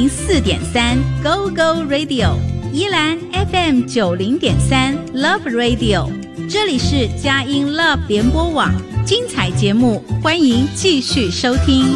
104.3 Go Go Radio， 宜兰 FM 90.3 Love Radio， 这里是佳音 Love 联播网，精彩节目欢迎继续收听。